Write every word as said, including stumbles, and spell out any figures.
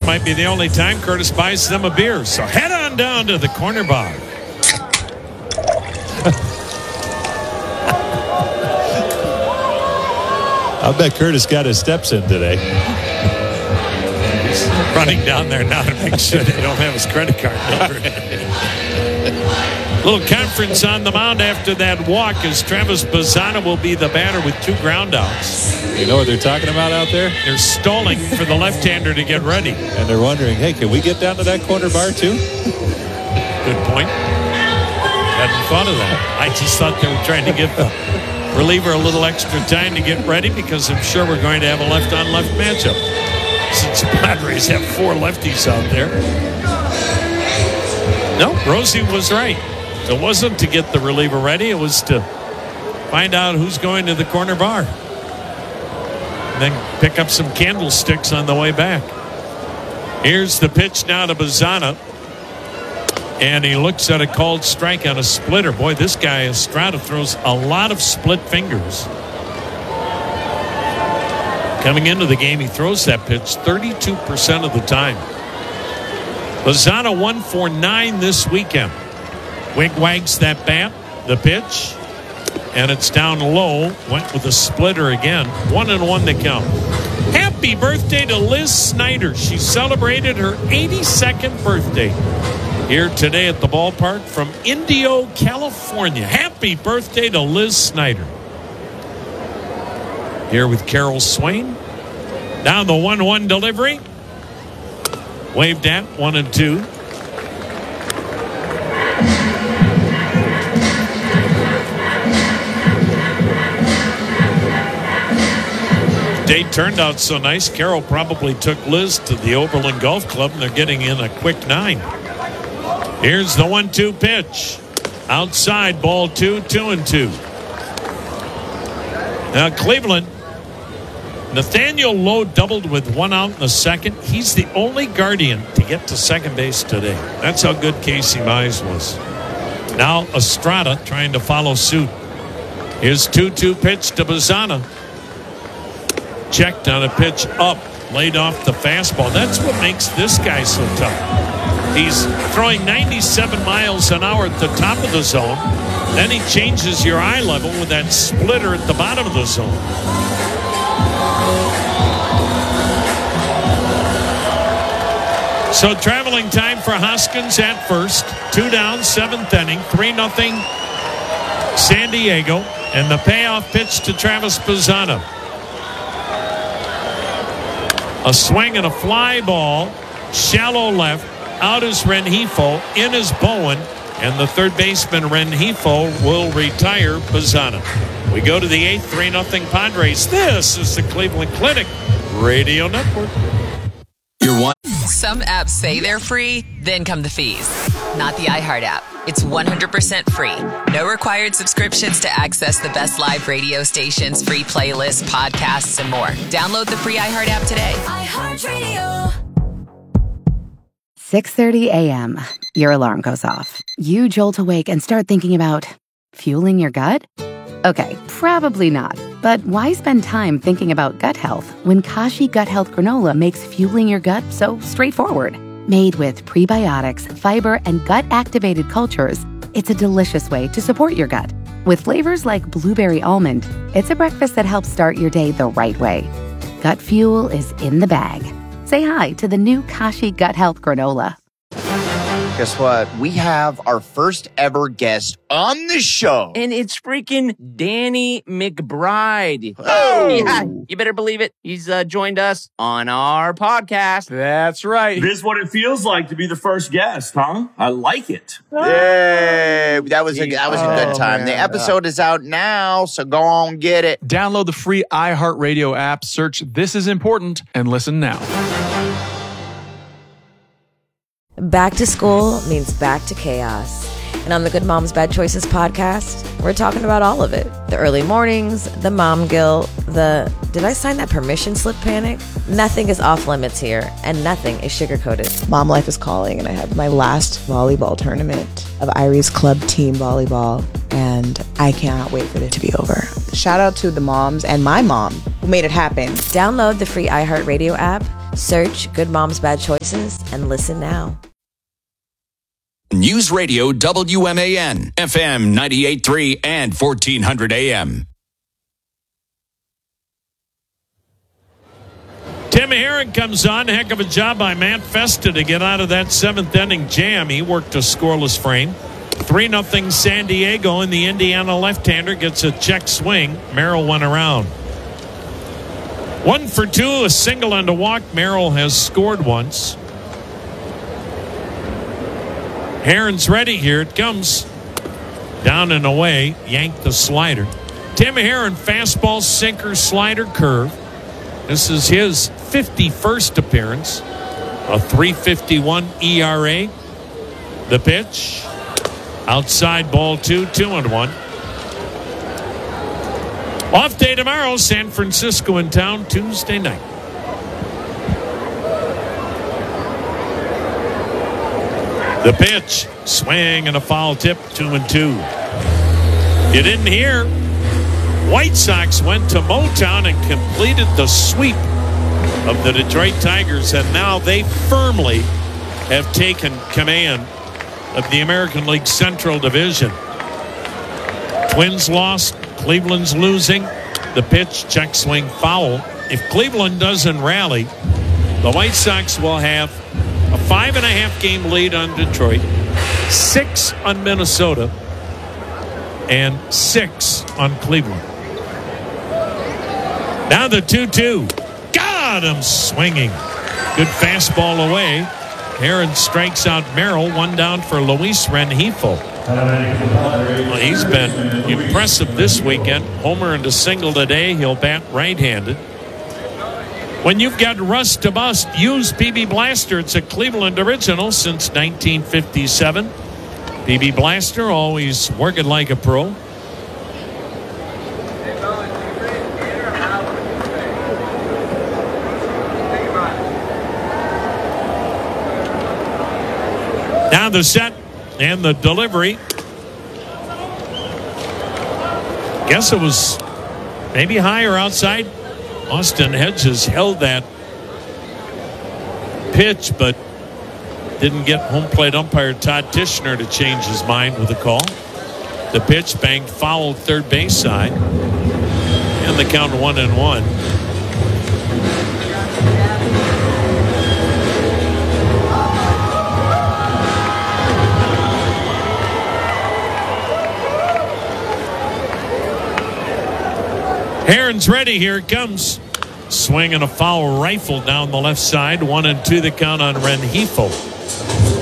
might be the only time Curtis buys them a beer. So head on down to the corner bar. I bet Curtis got his steps in today. He's running down there now to make sure they don't have his credit card number. Little conference on the mound after that walk as Travis Bazzana will be the batter with two ground outs. You know what they're talking about out there? They're stalling for the left-hander to get ready. And they're wondering, hey, can we get down to that corner bar too? Good point. Hadn't thought of that. I just thought they were trying to give the reliever a little extra time to get ready because I'm sure we're going to have a left-on-left matchup since the Padres have four lefties out there. No, Rosie was right. It wasn't to get the reliever ready. It was to find out who's going to the corner bar. And then pick up some candlesticks on the way back. Here's the pitch now to Bazzana. And he looks at a called strike on a splitter. Boy, this guy, Estrada, throws a lot of split fingers. Coming into the game, he throws that pitch thirty-two percent of the time. Bazzana one for nine this weekend. Wig wags that bat, the pitch, and it's down low. Went with a splitter again. One and one to count. Happy birthday to Liz Snyder. She celebrated her eighty-second birthday here today at the ballpark from Indio, California. Happy birthday to Liz Snyder. Here with Carol Swain. Down the one one delivery. Waved at one and two. Day turned out so nice. Carol probably took Liz to the Oberlin Golf Club, and they're getting in a quick nine. Here's the one two pitch. Outside, ball two, two and two. Now, Cleveland, Nathaniel Lowe doubled with one out in the second. He's the only Guardian to get to second base today. That's how good Casey Mize was. Now, Estrada trying to follow suit. Here's two two pitch to Bazzana. Checked on a pitch up, laid off the fastball. That's what makes this guy so tough. He's throwing ninety-seven miles an hour at the top of the zone. Then he changes your eye level with that splitter at the bottom of the zone. So traveling time for Hoskins at first. Two down, seventh inning, three nothing San Diego. And the payoff pitch to Travis Bazzana. A swing and a fly ball, shallow left, out is Rengifo, in is Bowen, and the third baseman Rengifo will retire Bazzana. We go to the eighth, three nothing Padres. This is the Cleveland Clinic Radio Network. You're one. Some apps say they're free, then come the fees. Not the iHeart app. It's one hundred percent free. No required subscriptions to access the best live radio stations, free playlists, podcasts, and more. Download the free iHeart app today. iHeartRadio. six thirty a.m. Your alarm goes off. You jolt awake and start thinking about fueling your gut? Okay, probably not. But why spend time thinking about gut health when Kashi Gut Health Granola makes fueling your gut so straightforward? Made with prebiotics, fiber, and gut-activated cultures, it's a delicious way to support your gut. With flavors like blueberry almond, it's a breakfast that helps start your day the right way. Gut fuel is in the bag. Say hi to the new Kashi Gut Health Granola. Guess what? We have our first ever guest on the show. And it's freaking Danny McBride. Oh! Yeah, you better believe it. He's uh, joined us on our podcast. That's right. This is what it feels like to be the first guest, huh? I like it. Yay! That was a, that was a good time. Oh, the episode is out now, so go on get it. Download the free iHeartRadio app, search This Is Important, and listen now. Back to school means back to chaos. And on the Good Moms Bad Choices podcast, we're talking about all of it. The early mornings, the mom guilt, the did I sign that permission slip panic? Nothing is off limits here, and nothing is sugar-coated. Mom life is calling, and I have my last volleyball tournament of Irie's Club Team Volleyball, and I cannot wait for it to be over. Shout out to the moms and my mom who made it happen. Download the free iHeartRadio app, Search Good Moms Bad Choices and listen now. News Radio W M A N, F M ninety-eight point three and fourteen hundred A M. Tim Herron comes on. Heck of a job by Matt Festa to get out of that seventh inning jam. He worked a scoreless frame. three nothing San Diego, and the Indiana left-hander gets a check swing. Merrill went around. One for two, a single and a walk. Merrill has scored once. Herron's ready. Here it comes. Down and away. Yank the slider. Tim Herron, fastball, sinker, slider, curve. This is his fifty-first appearance. A three fifty-one E R A. The pitch. Outside ball two, two and one. Off day tomorrow, San Francisco in town Tuesday night. The pitch, swing and a foul tip, two and two. You didn't hear. White Sox went to Motown and completed the sweep of the Detroit Tigers, and now they firmly have taken command of the American League Central Division. Twins lost, Cleveland's losing. The pitch, check swing, foul. If Cleveland doesn't rally, the White Sox will have a five and a half game lead on Detroit, six on Minnesota, and six on Cleveland. Now the two two. Got him swinging. Good fastball away. Herron strikes out Merrill. One down for Luis Rengifo. Well, he's been impressive this weekend. Homer and a single today. He'll bat right-handed. When you've got rust to bust, use P B Blaster. It's a Cleveland original since nineteen fifty-seven. P B Blaster, always working like a pro. Now the set and the delivery. Guess it was maybe higher outside. Austin Hedges held that pitch, but didn't get home plate umpire Todd Tishner to change his mind with the call. The pitch banged foul third base side, and the count one and one. Herron's ready. Here it comes. Swing and a foul rifle down the left side. One and two the count on Rengifo.